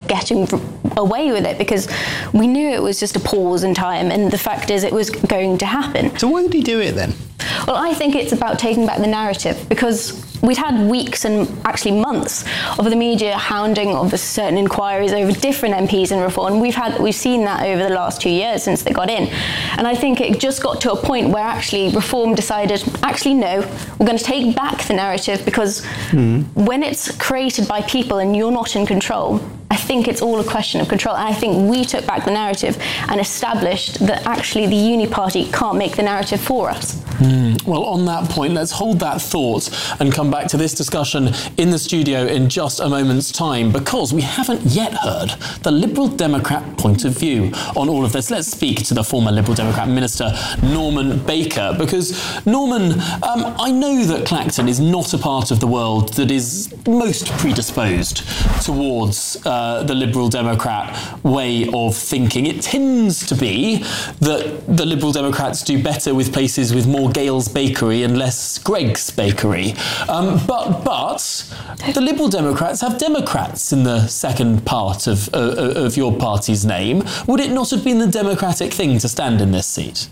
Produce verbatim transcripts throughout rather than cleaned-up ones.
getting away with it, because we knew it was just a pause in time, and the fact is it was going to happen. So why did he do it then? Well, I think it's about taking back the narrative, because we'd had weeks and actually months of the media hounding of certain inquiries over different M Ps in Reform. We've had we've seen that over the last two years since they got in, and I think it just got to a point where actually Reform decided, actually no, we're going to take back the narrative, because mm. when it's created by people and you're not in control, I think it's all a question of control. And I think we took back the narrative and established that actually the Uni Party can't make the narrative for us. Mm. Well, on that point, let's hold that thought and come back to this discussion in the studio in just a moment's time, because we haven't yet heard the Liberal Democrat point of view on all of this. Let's speak to the former Liberal Democrat Minister, Norman Baker, because, Norman, um, I know that Clacton is not a part of the world that is most predisposed towards uh, Uh, the Liberal Democrat way of thinking. It tends to be that the Liberal Democrats do better with places with more Gale's Bakery and less Greggs Bakery. Um, but but the Liberal Democrats have Democrats in the second part of, uh, of your party's name. Would it not have been the democratic thing to stand in this seat?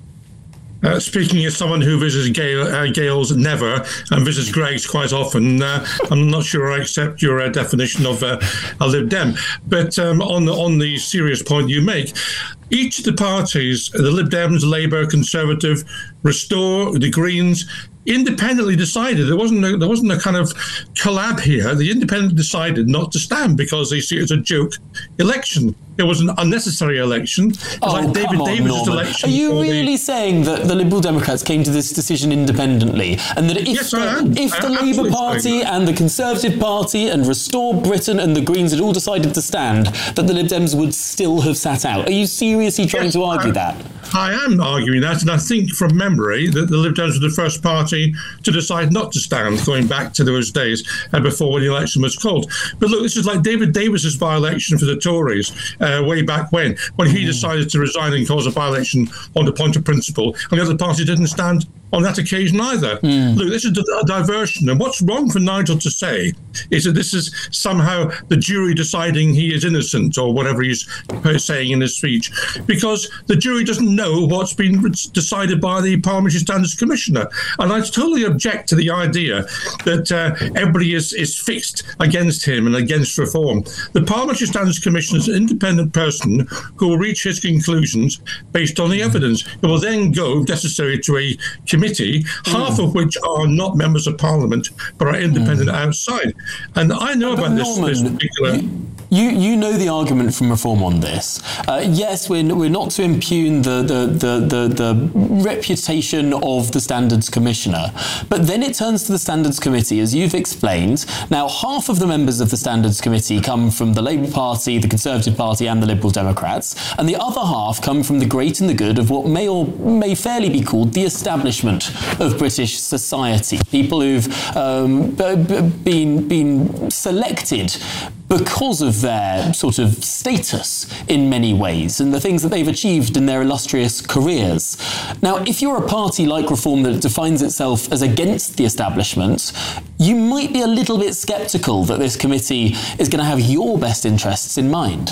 Uh, speaking as someone who visits Gale, uh, Gale's never and visits Greggs quite often, uh, I'm not sure I accept your uh, definition of uh, a Lib Dem. But um, on the, on the serious point you make, each of the parties, the Lib Dems, Labour, Conservative, Restore, the Greens, independently decided, there wasn't a, there wasn't a kind of collab here. The independent decided not to stand because they see it as a joke election. It was an unnecessary election. It was oh, like David come on, Davis's Norman. election. Are you really the... saying that the Liberal Democrats came to this decision independently, and that if yes, the, I am. if I the am Labour Party and the Conservative Party and Restore Britain and the Greens had all decided to stand, that the Lib Dems would still have sat out? Are you seriously trying yes, to argue I, that? I am arguing that, and I think from memory that the Lib Dems were the first party to decide not to stand, going back to those days uh, before when the election was called. But look, this is like David Davis's by-election for the Tories uh, way back when, when he mm. decided to resign and cause a by-election on the point of principle, and the other party didn't stand on that occasion either. Mm. Look, this is a diversion, and what's wrong for Nigel to say is that this is somehow the jury deciding he is innocent, or whatever he's saying in his speech, because the jury doesn't know what's been decided by the Parliamentary Standards Commissioner. And I totally object to the idea that uh, everybody is, is fixed against him and against reform. The Parliamentary Standards Commissioner is an independent person who will reach his conclusions based on the evidence. It will then go, if necessary, to a committee, mm. half of which are not members of Parliament, but are independent mm. outside. And I know but about this, Norman, this particular... You, you, you know the argument from Reform on this. Uh, yes, we're, we're not to impugn the, the, the, the, the reputation of the Standards Commissioner, but then it turns to the Standards Committee, as you've explained. Now, half of the members of the Standards Committee come from the Labour Party, the Conservative Party and the Liberal Democrats, and the other half come from the great and the good of what may or may fairly be called the establishment of British society. People who've um, b- b- been, been selected because of their sort of status in many ways and the things that they've achieved in their illustrious careers. Now, if you're a party like Reform that defines itself as against the establishment, you might be a little bit sceptical that this committee is going to have your best interests in mind.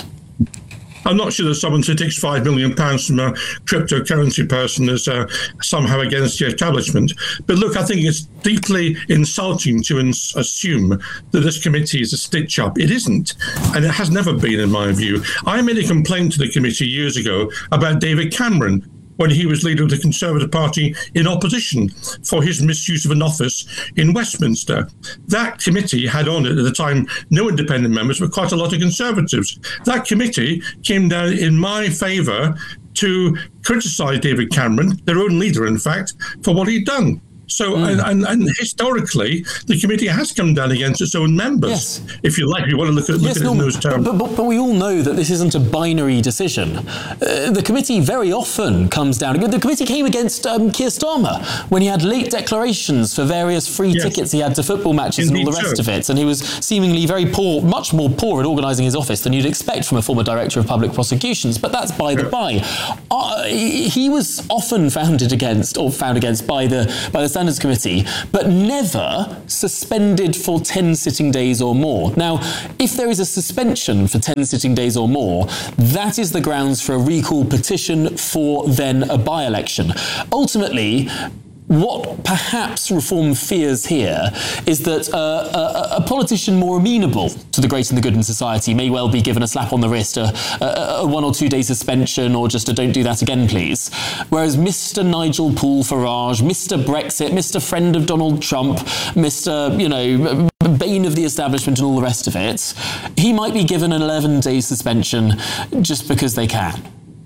I'm not sure that someone who takes five million pounds from a cryptocurrency person is uh, somehow against the establishment. But look, I think it's deeply insulting to ins- assume that this committee is a stitch-up. It isn't, and it has never been, in my view. I made a complaint to the committee years ago about David Cameron, when he was leader of the Conservative Party in opposition for his misuse of an office in Westminster. That committee had on it at the time no independent members, but quite a lot of Conservatives. That committee came down in my favour to criticise David Cameron, their own leader, in fact, for what he'd done. So, mm. and, and, and historically, the committee has come down against its own members, yes. if you like, if you want to look at, look yes, at it in those terms. But, but, but we all know that this isn't a binary decision. Uh, the committee very often comes down. The committee came against um, Keir Starmer when he had late declarations for various free yes. tickets he had to football matches Indeed and all the rest so. of it. And he was seemingly very poor, much more poor at organising his office than you'd expect from a former director of public prosecutions. But that's by the yeah. by. Uh, he was often founded against, or found against, by the by the Standards Committee, but never suspended for ten sitting days or more. Now, if there is a suspension for ten sitting days or more, that is the grounds for a recall petition for then a by-election. Ultimately, what perhaps Reform fears here is that uh, a, a politician more amenable to the great and the good in society may well be given a slap on the wrist, a, a, a one or two day suspension, or just a don't do that again, please. Whereas Mister Nigel Paul Farage, Mister Brexit, Mister Friend of Donald Trump, Mister, you know, bane of the establishment and all the rest of it, he might be given an eleven day suspension just because they can.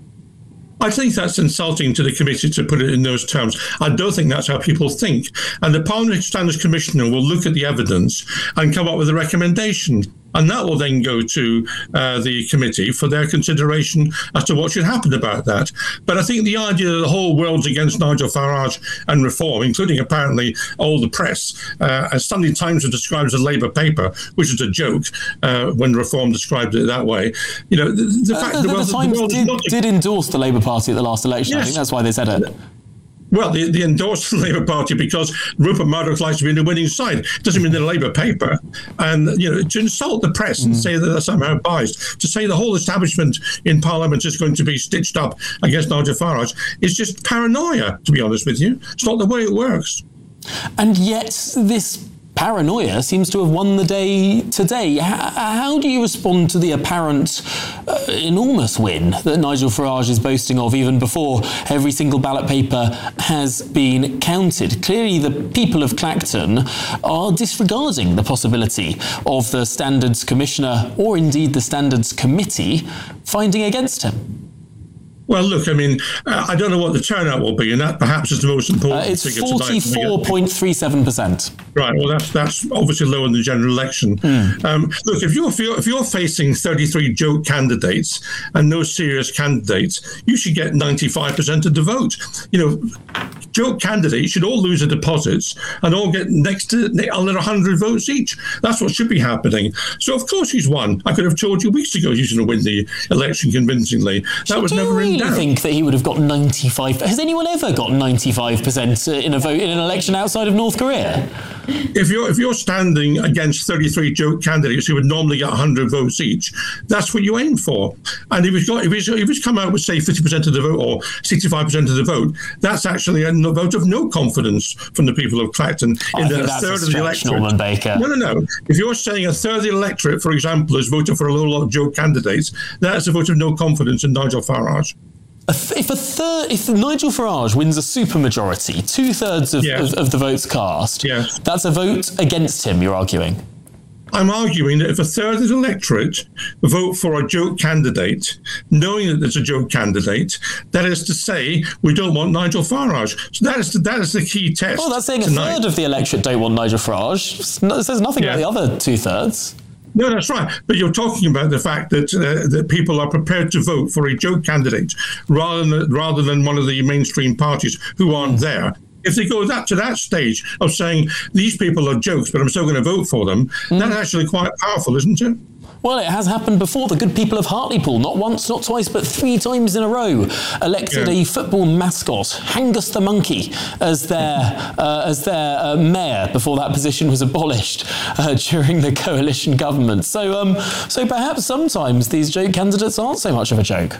I think that's insulting to the committee to put it in those terms. I don't think that's how people think. And the Parliamentary Standards Commissioner will look at the evidence and come up with a recommendation. And that will then go to uh, the committee for their consideration as to what should happen about that. But I think the idea that the whole world's against Nigel Farage and Reform, including apparently all the press, uh, as Sunday Times have described as a Labour paper, which is a joke uh, when Reform described it that way. You know, the, the fact uh, that the, the, the Times the did, not did endorse the Labour Party at the last election. Yes. I think that's why they said it. Well, they, they endorsed the Labour Party because Rupert Murdoch likes to be in the winning side. It doesn't mean they're a Labour paper. And, you know, to insult the press and mm. say that they're somehow biased, to say the whole establishment in Parliament is going to be stitched up against Nigel Farage is just paranoia, to be honest with you. It's not the way it works. And yet this paranoia seems to have won the day today. How, how do you respond to the apparent uh, enormous win that Nigel Farage is boasting of even before every single ballot paper has been counted? Clearly, the people of Clacton are disregarding the possibility of the Standards Commissioner or indeed the Standards Committee finding against him. Well, look, I mean, uh, I don't know what the turnout will be, and that perhaps is the most important uh, it's figure forty-four point three seven percent. Right. Well, that's that's obviously lower than the general election. Mm. Um, look, if you're, if you're if you're facing thirty-three joke candidates and no serious candidates, you should get ninety-five percent of the vote. You know, joke candidates should all lose their deposits and all get next to under one hundred votes each. That's what should be happening. So, of course, he's won. I could have told you weeks ago he's going to win the election convincingly. That so was do never you really in doubt. think that he would have got ninety-five? Has anyone ever got ninety-five percent in a vote in an election outside of North Korea? If you're if you're standing against thirty-three joke candidates who would normally get one hundred votes each, that's what you aim for. And if he's got if he's, if he's come out with say fifty percent of the vote or sixty-five percent of the vote, that's actually a vote of no confidence from the people of Clacton. I in think that that's a third a of the stretch, electorate. Norman Baker. No, no, no. If you're saying a third of the electorate, for example, has voted for a whole lot of joke candidates, that's a vote of no confidence in Nigel Farage. If a third, if Nigel Farage wins a supermajority, two thirds of, yeah. of, of the votes cast, yeah. that's a vote against him, you're arguing? I'm arguing that if a third of the electorate vote for a joke candidate, knowing that there's a joke candidate, that is to say, we don't want Nigel Farage. So that is the, that is the key test. Well, that's saying tonight. A third of the electorate don't want Nigel Farage. It says nothing yeah. about the other two thirds. No, that's right. But you're talking about the fact that uh, that people are prepared to vote for a joke candidate rather than rather than one of the mainstream parties who aren't there. If they go that to that stage of saying these people are jokes, but I'm still going to vote for them, mm. that's actually quite powerful, isn't it? Well, it has happened before. The good people of Hartlepool, not once, not twice, but three times in a row, elected yeah. a football mascot, Angus the Monkey, as their uh, as their uh, mayor before that position was abolished uh, during the coalition government. So, um, so perhaps sometimes these joke candidates aren't so much of a joke.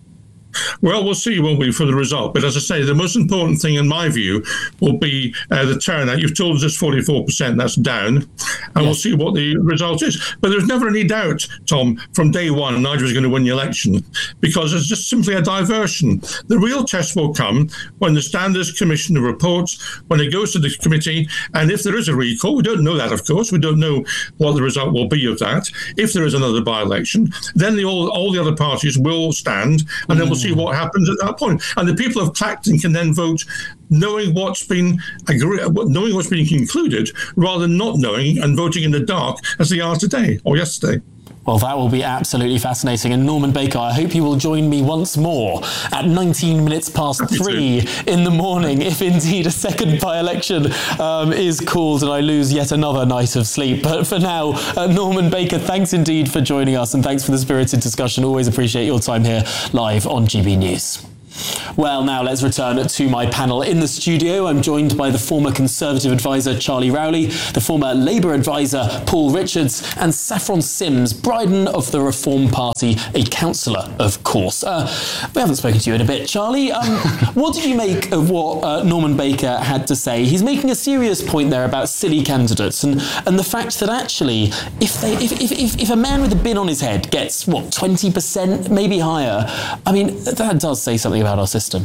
Well, we'll see, won't we, for the result. But as I say, the most important thing, in my view, will be uh, the turnout. You've told us it's forty-four percent. That's down. And yes. we'll see what the result is. But there's never any doubt, Tom, from day one, Nigel was going to win the election because it's just simply a diversion. The real test will come when the Standards Commissioner reports, when it goes to the committee, and if there is a recall, we don't know that, of course. We don't know what the result will be of that. If there is another by-election, then the, all, all the other parties will stand, and mm. then we'll see what happens at that point. And the people of Clacton can then vote knowing what's been agree- knowing what's been concluded rather than not knowing and voting in the dark as they are today or yesterday. Well, that will be absolutely fascinating. And Norman Baker, I hope you will join me once more at nineteen minutes past three in the morning, if indeed a second by-election um, is called and I lose yet another night of sleep. But for now, uh, Norman Baker, thanks indeed for joining us and thanks for the spirited discussion. Always appreciate your time here live on G B News. Well, now let's return to my panel. In the studio, I'm joined by the former Conservative advisor Charlie Rowley, the former Labour advisor Paul Richards, and Saffron Sims, Bryden of the Reform Party, a councillor, of course. Uh, we haven't spoken to you in a bit, Charlie. Um, what did you make of what uh, Norman Baker had to say? He's making a serious point there about silly candidates and, and the fact that actually, if, they, if, if, if, if a man with a bin on his head gets, what, twenty percent, maybe higher, I mean, that does say something about our system.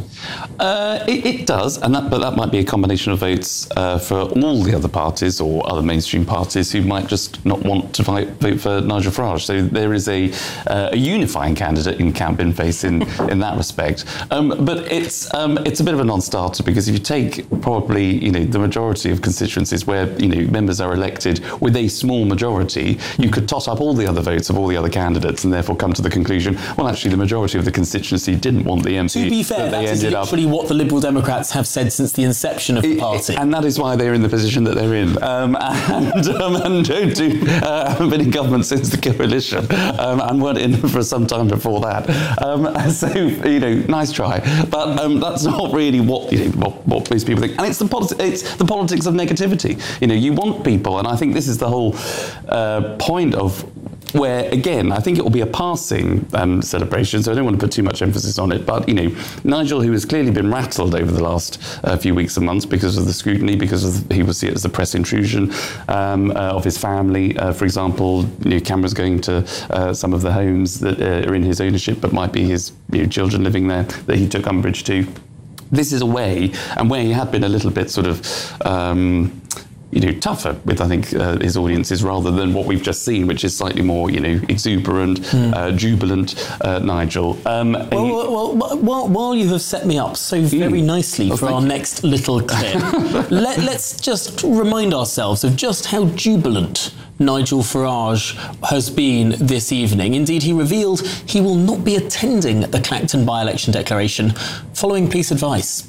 Uh, it, it does, and that, but that might be a combination of votes uh, for all the other parties or other mainstream parties who might just not want to fight, vote for Nigel Farage. So there is a, uh, a unifying candidate in Count Binface in, in that respect. Um, but it's um, it's a bit of a non-starter, because if you take probably you know the majority of constituencies where you know members are elected with a small majority, you could tot up all the other votes of all the other candidates and therefore come to the conclusion, well, actually the majority of the constituency didn't want the M P. To be fair, that, that they is ended literally up, what the Liberal Democrats have said since the inception of the party. and that is why they're in the position that they're in. Um, and, um, and don't do, uh, haven't been in government since the coalition, um, and weren't in for some time before that. Um, so, you know, nice try. But um, that's not really what, you know, what, what most people think. And it's the, politi- it's the politics of negativity. You know, you want people, and I think this is the whole uh, point of where, again, I think it will be a passing um, celebration, so I don't want to put too much emphasis on it. But, you know, Nigel, who has clearly been rattled over the last uh, few weeks and months because of the scrutiny, because of, he will see it as the press intrusion um, uh, of his family. Uh, for example, you know, cameras going to uh, some of the homes that uh, are in his ownership, but might be his you know, children living there, that he took umbrage to. This is a way, and where he had been a little bit sort of... Um, you know, tougher with, I think, uh, his audiences rather than what we've just seen, which is slightly more, you know, exuberant, mm. uh, jubilant uh, Nigel. Um, well, he, well, well, well, while you have set me up so very mm. nicely oh, for our you. next little clip, let, let's just remind ourselves of just how jubilant Nigel Farage has been this evening. Indeed, he revealed he will not be attending the Clacton by-election declaration following police advice.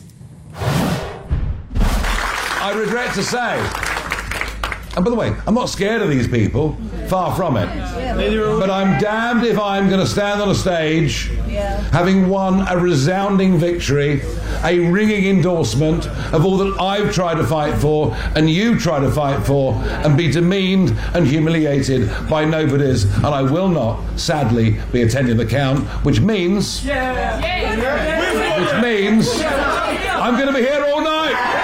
I regret to say, and by the way, I'm not scared of these people, far from it. But I'm damned if I'm going to stand on a stage having won a resounding victory, a ringing endorsement of all that I've tried to fight for and you try to fight for, and be demeaned and humiliated by nobodies. And I will not, sadly, be attending the count, which means, which means I'm going to be here all night.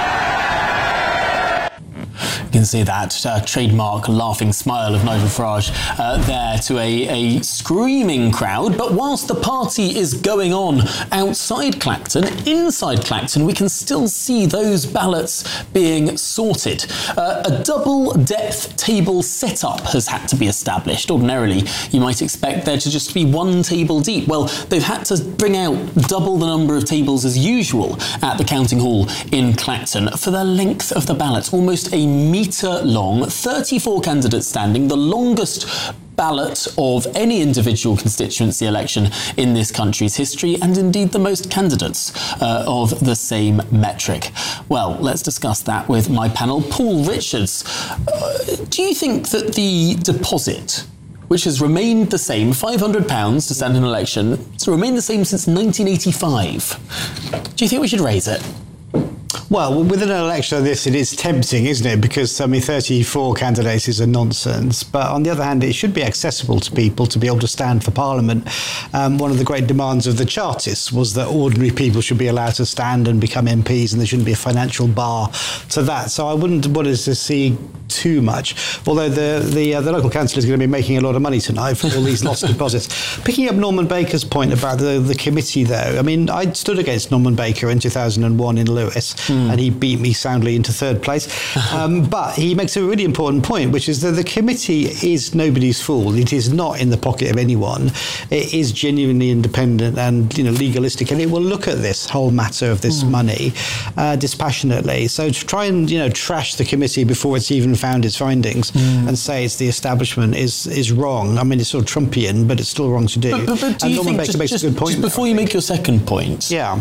You can see that uh, trademark laughing smile of Nigel Farage uh, there to a, a screaming crowd. But whilst the party is going on outside Clacton, inside Clacton, we can still see those ballots being sorted. Uh, a double depth table setup has had to be established. Ordinarily, you might expect there to just be one table deep. Well, they've had to bring out double the number of tables as usual at the counting hall in Clacton for the length of the ballots, almost a metre long, thirty-four candidates standing, the longest ballot of any individual constituency election in this country's history, and indeed the most candidates uh, of the same metric. Well, let's discuss that with my panel. Paul Richards, uh, do you think that the deposit, which has remained the same, five hundred pounds to stand an election, it's remained the same since nineteen eighty-five, do you think we should raise it? Well, with an election like this, it is tempting, isn't it? Because, I mean, thirty-four candidates is a nonsense. But on the other hand, it should be accessible to people to be able to stand for Parliament. Um, one of the great demands of the Chartists was that ordinary people should be allowed to stand and become M Ps, and there shouldn't be a financial bar to that. So I wouldn't want us to see too much. Although the the, uh, the local council is going to be making a lot of money tonight for all these lost deposits. Picking up Norman Baker's point about the, the committee, though, I mean, I stood against Norman Baker in two thousand one in Lewis. Mm. And he beat me soundly into third place. Um, but he makes a really important point, which is that the committee is nobody's fool. It is not in the pocket of anyone. It is genuinely independent and, you know, legalistic, and it will look at this whole matter of this mm. money uh, dispassionately. So to try and, you know, trash the committee before it's even found its findings mm. and say it's the establishment is is wrong. I mean, it's sort of Trumpian, but it's still wrong to do. But, but, but do and you Norman think, Baker just, makes just, a good point. Just before you make your second point, yeah.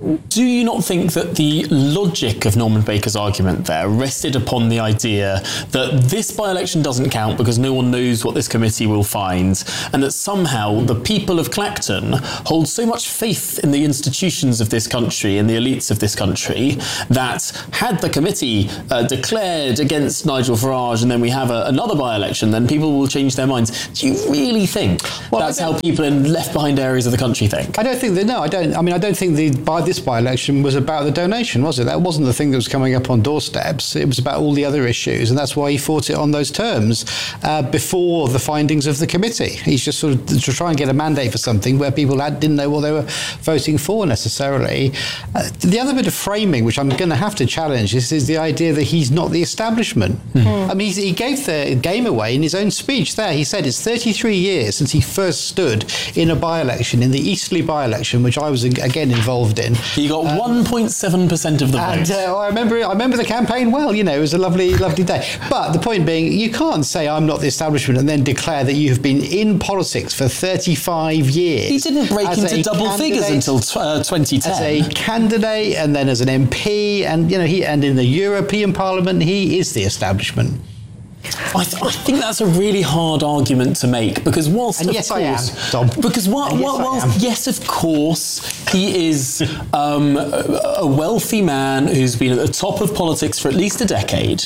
Do you not think that the logic of Norman Baker's argument there rested upon the idea that this by-election doesn't count because no one knows what this committee will find, and that somehow the people of Clacton hold so much faith in the institutions of this country and the elites of this country that had the committee uh, declared against Nigel Farage and then we have a, another by-election, then people will change their minds? Do you really think well, that's how people in left-behind areas of the country think? I don't think that, no, I don't. I mean, I don't think the by this by-election was about the donation, was it? That wasn't the thing that was coming up on doorsteps. It was about all the other issues, and that's why he fought it on those terms uh, before the findings of the committee. He's just sort of to try and get a mandate for something where people had, didn't know what they were voting for necessarily. Uh, the other bit of framing, which I'm going to have to challenge, is, is the idea that he's not the establishment. Mm. I mean, he gave the game away in his own speech there. He said it's thirty-three years since he first stood in a by-election, in the Eastleigh by-election, which I was again involved in. He got um, one point seven percent of the and, vote. Uh, I remember I remember the campaign well, you know, it was a lovely, lovely day. But the point being, you can't say I'm not the establishment and then declare that you have been in politics for thirty-five years. He didn't break into double figures until uh, twenty ten. As a candidate and then as an M P, and, you know, he and in the European Parliament, he is the establishment. I, th- I think that's a really hard argument to make because whilst and of yes, course, I am, Tom. because while, yes, while, whilst yes, of course, he is um, a, a wealthy man who's been at the top of politics for at least a decade.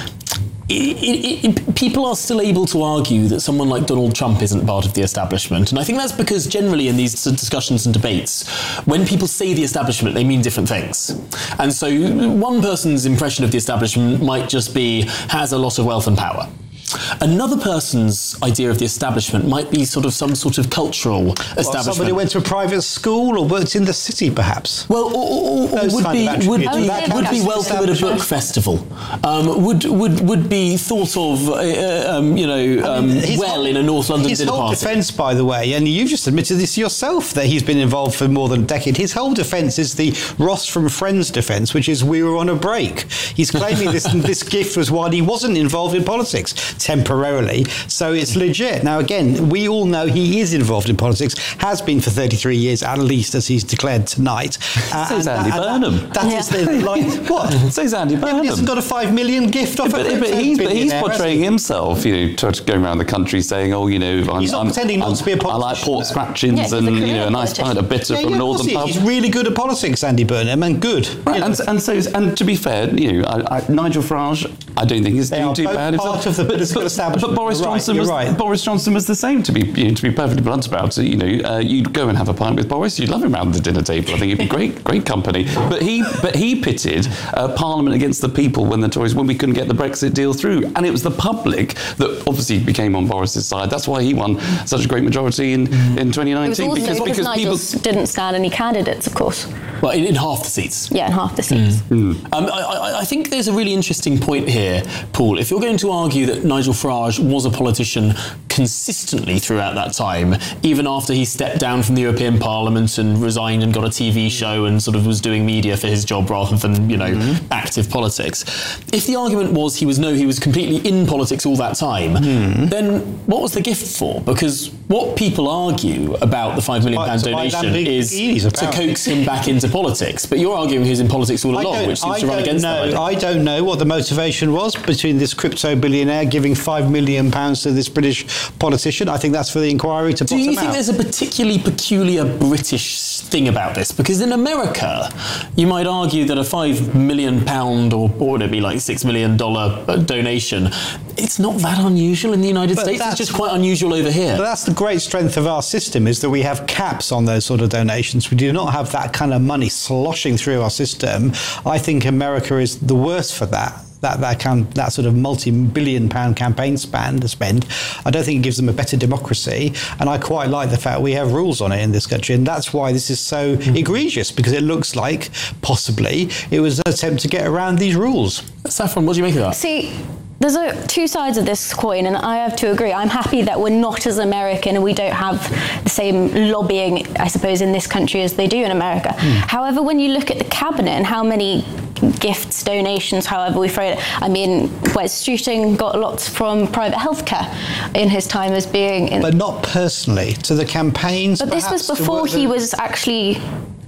It, it, it, people are still able to argue that someone like Donald Trump isn't part of the establishment. And I think that's because generally in these discussions and debates, when people say the establishment, they mean different things. And so one person's impression of the establishment might just be has a lot of wealth and power. Another person's idea of the establishment might be sort of some sort of cultural well, establishment. Somebody went to a private school or worked in the city, perhaps. Well, or, or, or would be would be, would be welcome at a book festival. Um, would would would be thought of, uh, um, you know, um, I mean, well whole, in a North London his dinner whole party. defence, by the way, and you just admitted this yourself that he's been involved for more than a decade. His whole defence is the Ross from Friends defence, which is we were on a break. He's claiming this this gift was while he wasn't involved in politics. Temporarily, so it's legit. Now, again, we all know he is involved in politics, has been for thirty-three years at least, as he's declared tonight. Uh, So's Andy that, Burnham. That, that yeah. is the like what? So's Andy Burnham. Yeah, he hasn't got a five million gift off. Yeah, but, but, he's, but he's portraying himself, you know, to, to going around the country saying, "Oh, you know, I'm, he's not I'm, pretending not I'm, to be a politician. I like pork scratchings yeah, and you know, a nice pint of bitter yeah, from yeah, Northern Pub." He's really good at politics, Andy Burnham, and good. Right, and, and so, and to be fair, you know, I, I, Nigel Farage, I don't think he's doing too bad. Part of the political establishment. But Boris You're Johnson right, was right. Boris Johnson was the same. To be you know, to be perfectly blunt about it, you know, uh, you'd go and have a pint with Boris. You'd love him around the dinner table. I think it'd be great, great company. But he, but he pitted uh, Parliament against the people when the Tories when we couldn't get the Brexit deal through, and it was the public that obviously became on Boris's side. That's why he won such a great majority in, in twenty nineteen. It was also because, because, because Nigel people didn't stand any candidates, of course. Well, in, in half the seats. Yeah, in half the seats. Mm. Mm. Um, I, I think there's a really interesting point here, Paul. If you're going to argue that Nigel Farage was a politician consistently throughout that time, even after he stepped down from the European Parliament and resigned and got a T V show and sort of was doing media for his job rather than, you know, mm-hmm. active politics. If the argument was he was no, he was completely in politics all that time, mm. then what was the gift for? Because what people argue about the five million pound donation is to coax him back into politics. But you're arguing he was in politics all along, which seems I to run against know, that. I don't know what the motivation was between this crypto billionaire giving five million pounds to this British politician. I think that's for the inquiry to bottom out. Do you think out. there's a particularly peculiar British thing about this? Because in America, you might argue that a five million pound or, or would it be like six million dollar donation, it's not that unusual in the United but States. It's just quite unusual over here. But that's the great strength of our system, is that we have caps on those sort of donations. We do not have that kind of money sloshing through our system. I think America is the worst for that. That that can, that sort of multi-billion pound campaign span to spend. I don't think it gives them a better democracy, and I quite like the fact we have rules on it in this country, and that's why this is so mm. egregious, because it looks like possibly it was an attempt to get around these rules. Saffron, what do you make of that? See, there's a, two sides of this coin, and I have to agree. I'm happy that we're not as American and we don't have the same lobbying, I suppose, in this country as they do in America. Mm. However, when you look at the cabinet and how many gifts, donations, however we phrase it, I mean, Wes Streeting got lots from private healthcare in his time as being... In, but not personally, to the campaigns. But this was before he was actually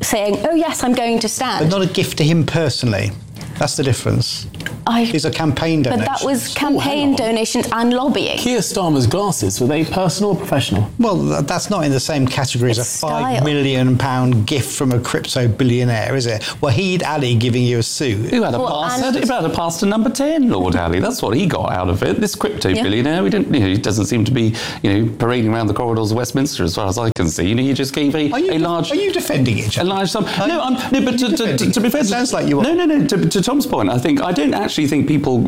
saying, oh yes, I'm going to stand. But not a gift to him personally. That's the difference. I, These are campaign donations. But that was campaign oh, donations and lobbying. Keir Starmer's glasses, were they personal or professional? Well, that's not in the same category as a It's five style. million pound gift from a crypto billionaire, is it? Wahid Ali giving you a suit. Who had a Well, pass? and- Who had a pass to number ten, Lord Ali? That's what he got out of it. This crypto Yeah. billionaire, we didn't. You know, he doesn't seem to be, you know, parading around the corridors of Westminster, as far as I can see. You know, he just gave a, Are you, a large. are you defending it, A Jack? large sum. Are No, you- I'm, no, but to, to, to, to be fair, It sounds like you are. No, no, no. To, to Tom's point, I think I don't actually think people.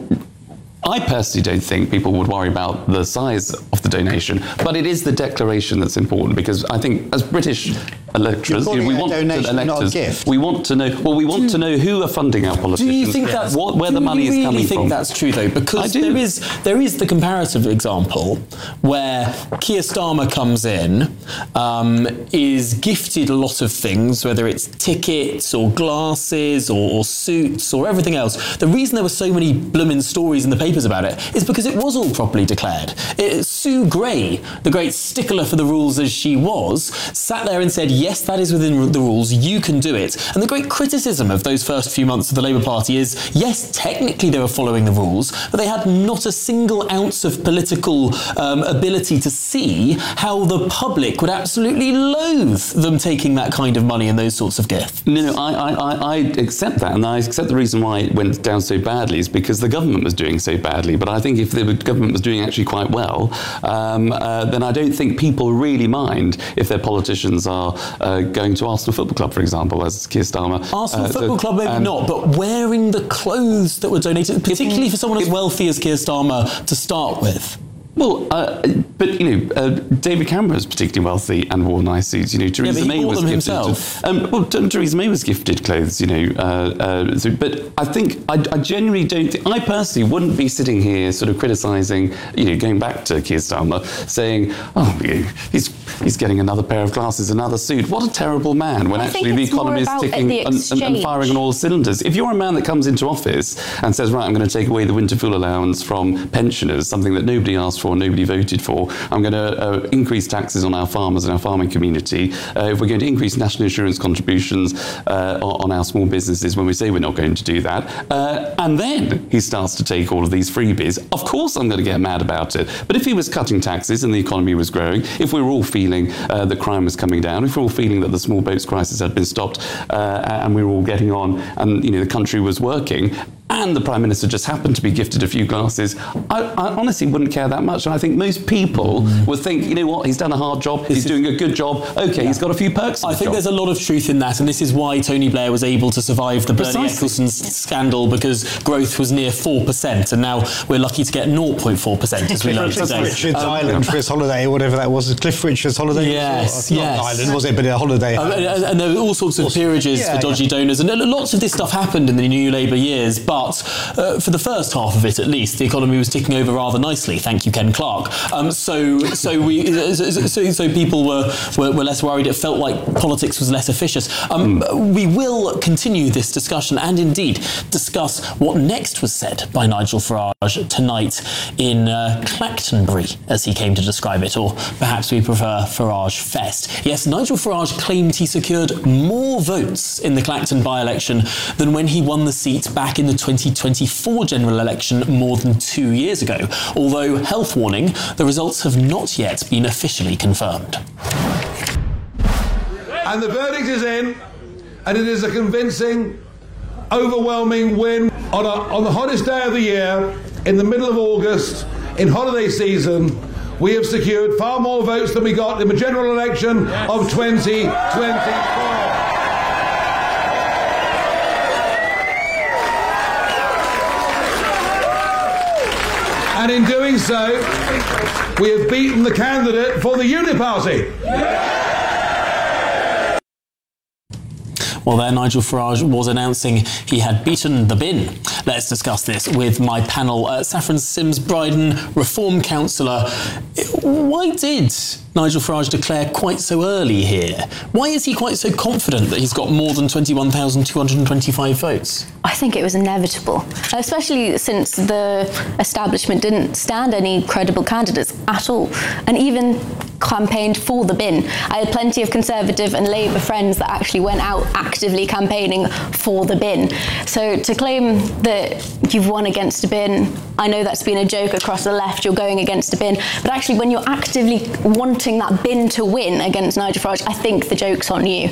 I personally don't think people would worry about the size of the donation, but it is the declaration that's important, because I think as British electors, You're you know, we calling it a want donation, to not a electors, gift. we want to know. Well, we want to know who are funding our Do politicians. you think that's what, where do the money you is really coming think from? that's true though? Because I do. there is there is the comparative example where Keir Starmer comes in, um, is gifted a lot of things, whether it's tickets or glasses or, or suits or everything else. The reason there were so many blooming stories in the papers about it is because it was all properly declared. It, Sue Gray, the great stickler for the rules as she was, sat there and said, yes, that is within the rules, you can do it. And the great criticism of those first few months of the Labour Party is, yes, technically they were following the rules, but they had not a single ounce of political um, ability to see how the public would absolutely loathe them taking that kind of money and those sorts of gifts. No, no, I, I, I- I accept that, and I accept the reason why it went down so badly is because the government was doing so badly. But I think if the government was doing actually quite well, um, uh, then I don't think people really mind if their politicians are uh, going to Arsenal Football Club, for example, as Keir Starmer. Arsenal uh, Football so- Club, maybe um, not, but wearing the clothes that were donated, particularly for someone as wealthy as Keir Starmer to start with. Well, uh, but you know, uh, David Cameron was particularly wealthy and wore nice suits. You know, Theresa but he May bought was them gifted. himself. Um, well, T- Theresa May was gifted clothes. You know, uh, uh, so, but I think I, I genuinely don't. Think, I personally wouldn't be sitting here sort of criticising. You know, going back to Keir Starmer, saying, "Oh, you know, he's he's getting another pair of glasses, another suit. What a terrible man!" When I think actually the it's more economy is about ticking the and, and, and exchange. firing on all cylinders. If you're a man that comes into office and says, "Right, I'm going to take away the winter fuel allowance from pensioners, something that nobody asked for, nobody voted for. I'm going to uh, increase taxes on our farmers and our farming community. Uh, if we're going to increase national insurance contributions uh, on, on our small businesses when we say we're not going to do that," uh, and then he starts to take all of these freebies, of course I'm going to get mad about it. But if he was cutting taxes and the economy was growing, if we were all feeling uh, that crime was coming down, if we were all feeling that the small boats crisis had been stopped uh, and we were all getting on and you know the country was working, and the Prime Minister just happened to be gifted a few glasses, I, I honestly wouldn't care that much. And I think most people Mm. would think, you know what, he's done a hard job, he's doing a good job, okay, yeah. he's got a few perks. I think there's a lot of truth in that, and this is why Tony Blair was able to survive the Bernie Precisely. Ecclestone scandal, because growth was near four percent, and now we're lucky to get zero point four percent as we learned Cliff today. Richard's Island for his holiday, or whatever that was. Cliff Richard's holiday? Yes, Not yes. an island, was it? But a holiday. Um, and, and there were all sorts of peerages Yeah, for dodgy yeah. donors, and lots of this stuff happened in the New Labour years, but uh, for the first half of it at least, the economy was ticking over rather nicely. Thank you, Ken Clarke. Um, so, so we, so, so, so people were, were were less worried. It felt like politics was less officious. Um, Mm. We will continue this discussion and indeed discuss what next was said by Nigel Farage tonight in uh, Clactonbury, as he came to describe it, or perhaps we prefer Farage Fest. Yes, Nigel Farage claimed he secured more votes in the Clacton by-election than when he won the seat back in the twenty twenty-four general election more than two years ago. Although, health warning, the results have not yet been officially confirmed. And the verdict is in, and it is a convincing, overwhelming win on, a, on the hottest day of the year, in the middle of August, in holiday season. We have secured far more votes than we got in the general election of twenty twenty-four. And in doing so, we have beaten the candidate for the Unity Party. Well, there Nigel Farage was announcing he had beaten the bin. Let's discuss this with my panel. Uh, Saffron Sims-Bryden, Reform Councillor. Why did Nigel Farage declare quite so early here? Why is he quite so confident that he's got more than twenty-one thousand two hundred twenty-five votes? I think it was inevitable, especially since the establishment didn't stand any credible candidates at all. And even campaigned for the bin. I had plenty of Conservative and Labour friends that actually went out actively campaigning for the bin. So to claim that you've won against a bin, I know that's been a joke across the left, you're going against a bin, but actually when you're actively wanting that bin to win against Nigel Farage, I think the joke's on you.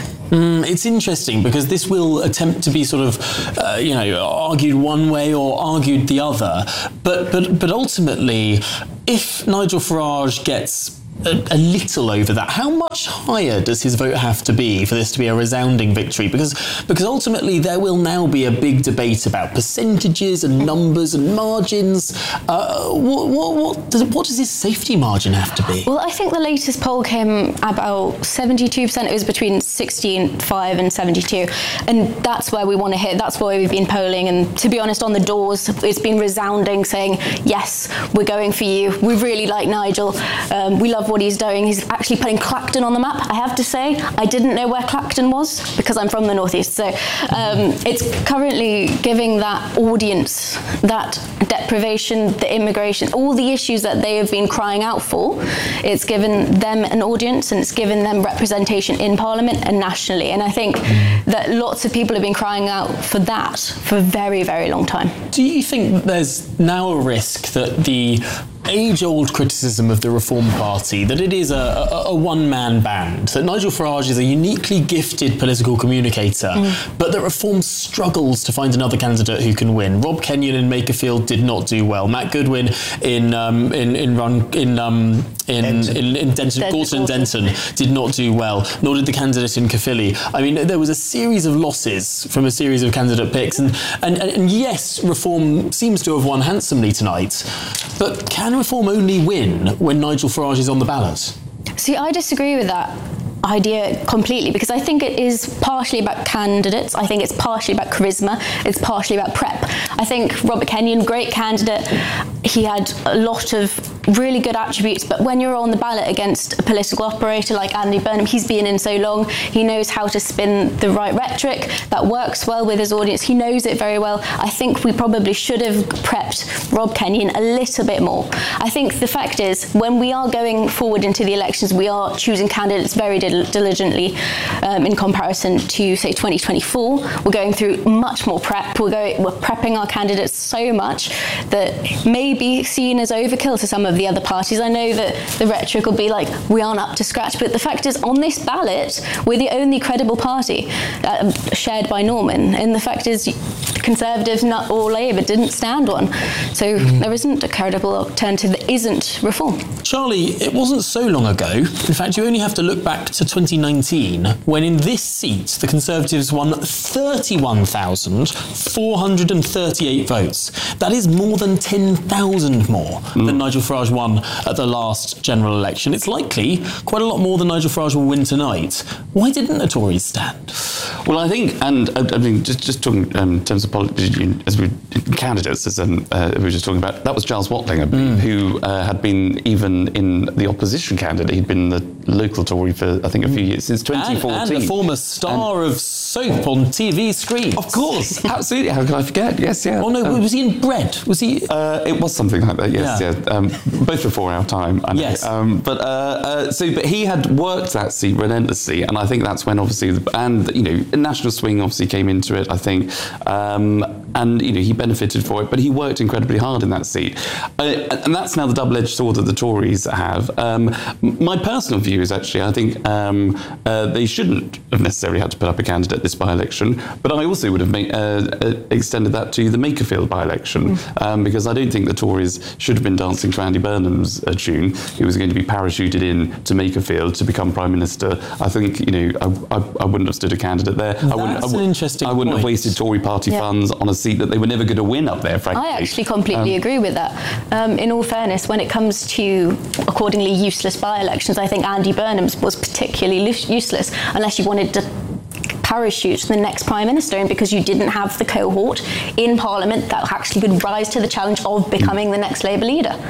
Mm, it's interesting because this will attempt to be sort of, uh, you know, argued one way or argued the other. But but but ultimately, if Nigel Farage gets A, a little over that, how much higher does his vote have to be for this to be a resounding victory? Because because ultimately there will now be a big debate about percentages and numbers and margins. Uh, what, what, what, does, what does his safety margin have to be? Well, I think the latest poll came about seventy-two percent. It was between sixty-five and seventy-two. And that's where we want to hit. That's where we've been polling. And to be honest, on the doors, it's been resounding saying, yes, we're going for you. We really like Nigel. Um, we love what he's doing. He's actually putting Clacton on the map. I have to say, I didn't know where Clacton was because I'm from the northeast. So um, it's currently giving that audience, that deprivation, the immigration, all the issues that they have been crying out for. It's given them an audience and it's given them representation in Parliament and nationally. And I think that lots of people have been crying out for that for a very, very long time. Do you think that there's now a risk that the age-old criticism of the Reform Party, that it is a, a, a one-man band, that Nigel Farage is a uniquely gifted political communicator, mm. but that Reform struggles to find another candidate who can win? Rob Kenyon in Makerfield did not do well. Matt Goodwin in um, in in run in um, in, Denton. in in Denton, Gorton and Denton did not do well. Nor did the candidate in Caerphilly. I mean, there was a series of losses from a series of candidate picks, and and, and yes, Reform seems to have won handsomely tonight, but can Reform only win when Nigel Farage is on the ballot? See, I disagree with that idea completely because I think it is partially about candidates. I think it's partially about charisma. It's partially about prep. I think Robert Kenyon, great candidate. He had a lot of really good attributes, but when you're on the ballot against a political operator like Andy Burnham, he's been in so long, he knows how to spin the right rhetoric that works well with his audience. He knows it very well. I think we probably should have prepped Rob Kenyon a little bit more. I think the fact is, when we are going forward into the elections, we are choosing candidates very dil- diligently um, in comparison to, say, twenty twenty-four. We're going through much more prep. We're, going, we're prepping our candidates so much that may be seen as overkill to some of the other parties. I know that the rhetoric will be like, we aren't up to scratch, but the fact is, on this ballot, we're the only credible party uh, shared by Norman. And the fact is, Conservatives or Labour didn't stand one. So mm. there isn't a credible alternative that isn't Reform. Charlie, it wasn't so long ago. In fact, you only have to look back to twenty nineteen, when in this seat, the Conservatives won thirty-one thousand four hundred thirty-eight votes. That is more than ten thousand more mm. than Nigel Farage won at the last general election. It's likely quite a lot more than Nigel Farage will win tonight. Why didn't the Tories stand? Well, I think, and I mean, just just talking um, in terms of politics, as we candidates, as um, uh, we were just talking about, that was Giles Watling, I believe, mm. who uh, had been even in the opposition candidate. He'd been the local Tory for, I think, a few years, since twenty fourteen. And, and a former star and of soap on T V screens. Of course, absolutely. How could I forget? Yes, yeah. Oh no, um, was he in Bread? Was he? Uh, it was something like that. Yes, yeah. yeah. Um, both before our time. I know. Yes. Um, but uh, uh, so, but he had worked that seat relentlessly, and I think that's when obviously, and you know, National Swing obviously came into it. I think, um, and you know, he benefited for it, but he worked incredibly hard in that seat, uh, and that's now the double-edged sword that the Tories have. Um, my personal view is actually, I think um, uh, they shouldn't have necessarily had to put up a candidate this by-election, but I also would have made, uh, uh, extended that to the Makerfield by-election, mm. um, because I don't think the Tories should have been dancing to Andy Burnham's uh, tune. He was going to be parachuted in to Makerfield to become Prime Minister. I think, you know, I, I, I wouldn't have stood a candidate there. That's I wouldn't, I an interesting I wouldn't point. have wasted Tory party yeah. funds on a seat that they were never going to win up there, frankly. I actually completely um, agree with that. Um, in all fairness, when it comes to accordingly useless by-elections, I think Andy Burnham's was particularly useless unless you wanted to parachute the next Prime Minister in, because you didn't have the cohort in Parliament that actually could rise to the challenge of becoming the next Labour leader.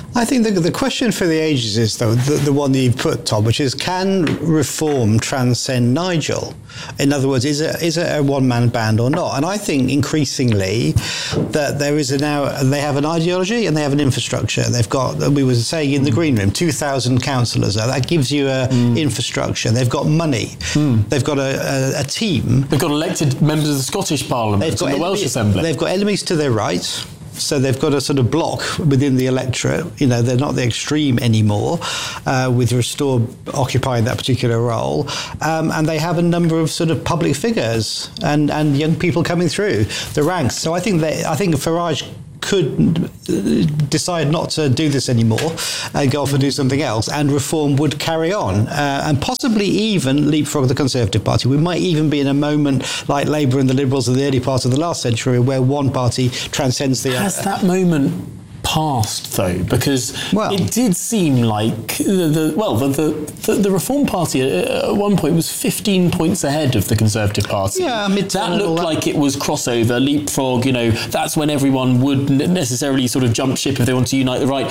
I think the, the question for the ages is, though, the, the one that you've put, Tom, which is, can reform transcend Nigel? In other words, is it is it a one-man band or not? And I think increasingly that there is a now, they have an ideology and they have an infrastructure. They've got, we were saying in the green room, two thousand councillors. That gives you a mm. infrastructure. They've got money. Mm. They've got a, a, a team. They've got elected members of the Scottish Parliament and the enemy, Welsh Assembly. They've got enemies to their right. So they've got a sort of block within the electorate. You know, they're not the extreme anymore, uh, with Restore occupying that particular role. Um, and they have a number of sort of public figures and, and young people coming through the ranks. So I think that I think Farage could decide not to do this anymore and go off and do something else, and reform would carry on, uh, and possibly even leapfrog the Conservative Party. We might even be in a moment like Labour and the Liberals in the early part of the last century, where one party transcends the other. Has that moment passed, though? Because well, it did seem like the, the well the, the the Reform Party at one point was fifteen points ahead of the Conservative Party. Yeah, that looked like it was crossover, leapfrog. You know, that's when everyone would necessarily sort of jump ship if they want to unite the right.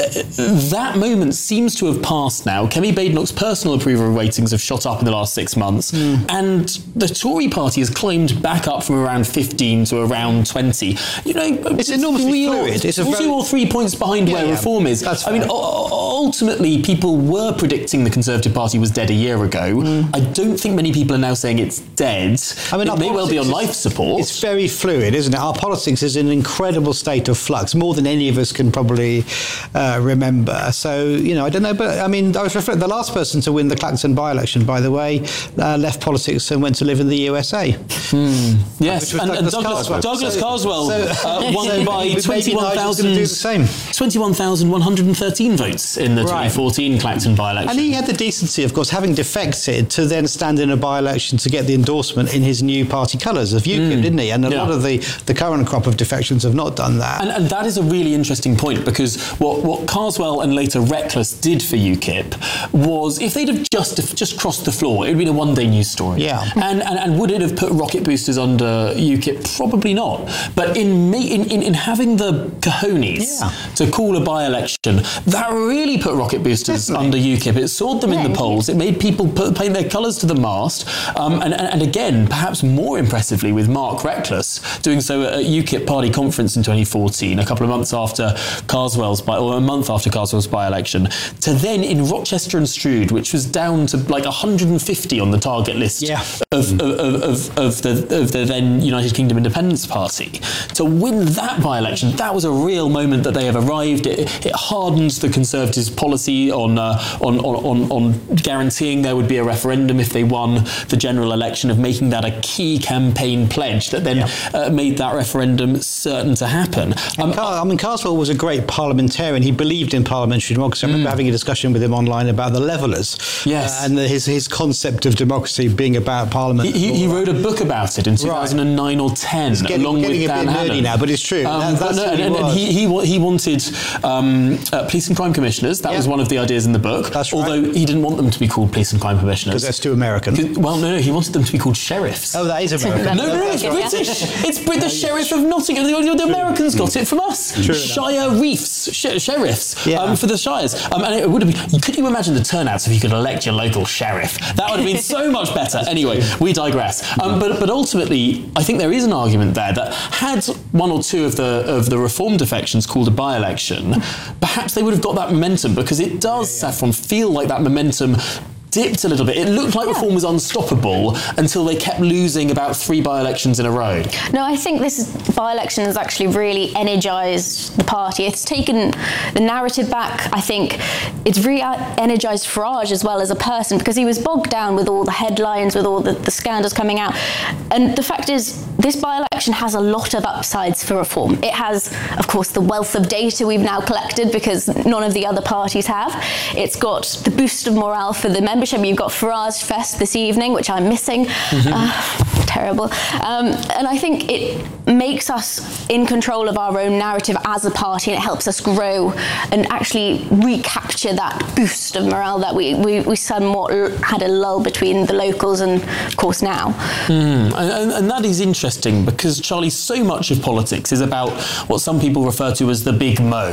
That moment seems to have passed now. Kemi Badenoch's personal approval ratings have shot up in the last six months, mm. and the Tory Party has climbed back up from around fifteen to around twenty. You know, it's enormously fluid. It's a very two or three points behind yeah, where yeah. Reform is. That's I mean, ultimately, people were predicting the Conservative Party was dead a year ago. Mm. I don't think many people are now saying it's dead. I mean, it may well be on life support. It's very fluid, isn't it? Our politics is in an incredible state of flux, more than any of us can probably uh, remember. So, you know, I don't know, but I mean, I was referring, the last person to win the Clacton by-election, by the way, uh, left politics and went to live in the U S A. Mm. Yes, and, and Douglas Carswell, Douglas so, Carswell so, uh, won so by twenty-one thousand. twenty-one thousand one hundred thirteen votes in the right. twenty fourteen Clacton by-election. And he had the decency, of course, having defected, to then stand in a by-election to get the endorsement in his new party colours of UKIP, mm. didn't he? And a yeah. lot of the, the current crop of defections have not done that. And, and that is a really interesting point, because what, what Carswell and later Reckless did for UKIP was, if they'd have just just crossed the floor, it would have been a one-day news story. Yeah. And, and and would it have put rocket boosters under UKIP? Probably not. But in, in, in, in having the cojones yeah. to call a by-election, that really put rocket boosters Definitely. under UKIP. It soared them yeah, in the polls. It made people put, paint their colours to the mast. Um, and, and, and again, perhaps more impressively, with Mark Reckless doing so at UKIP party conference in twenty fourteen, a couple of months after Carswell's by, or a month after Carswell's by-election, to then in Rochester and Stroud, which was down to like one hundred fifty on the target list yeah. of, of, of, of, the, of the then United Kingdom Independence Party, to win that by-election, that was a real moment that they have arrived. It, it hardened the Conservatives' policy on, uh, on, on, on guaranteeing there would be a referendum if they won the general election, of making that a key campaign pledge that then yeah. uh, made that referendum certain to happen. Um, Car- I mean, Carswell was a great parliamentarian. He believed in parliamentary democracy. I remember mm. having a discussion with him online about the Levellers, yes. uh, and his his concept of democracy being about parliament. He, he, he wrote a book about it in two thousand nine right. or ten, getting, along getting with Dan a bit nerdy now, but it's true. Um, that, that's no, and, and, and he, he he wanted um, uh, police and crime commissioners. That yeah. was one of the ideas in the book. That's right. Although he didn't want them to be called police and crime commissioners, because that's too American. Well, no, no, he wanted them to be called sheriffs. Oh, that is American. no, no, no, it's British. It's the Sheriff of Nottingham. The, the Americans got it from us. True Shire enough. Reefs, sh- sheriffs yeah. um, for the shires. Um, and it would have been. Could you imagine the turnouts if you could elect your local sheriff? That would have been so much better. Anyway, we digress. Um, but but ultimately, I think there is an argument there that had one or two of the of the Reform defections called a by-election, perhaps they would have got that momentum, because it does, yeah, yeah. Saffron, feel like that momentum dipped a little bit. It looked like yeah. Reform was unstoppable until they kept losing about three by-elections in a row. No, I think this by-election has actually really energised the party. It's taken the narrative back. I think it's re-energised Farage as well as a person, because he was bogged down with all the headlines, with all the, the scandals coming out. And the fact is, this by-election has a lot of upsides for Reform. It has, of course, the wealth of data we've now collected, because none of the other parties have. It's got the boost of morale for the members. You've got Farage Fest this evening, which I'm missing. Mm-hmm. Uh, terrible. Um, and I think it makes us in control of our own narrative as a party, and it helps us grow and actually recapture that boost of morale that we, we, we somewhat had a lull between the locals and, of course, now. Mm. And, and that is interesting, because, Charlie, so much of politics is about what some people refer to as the big mo.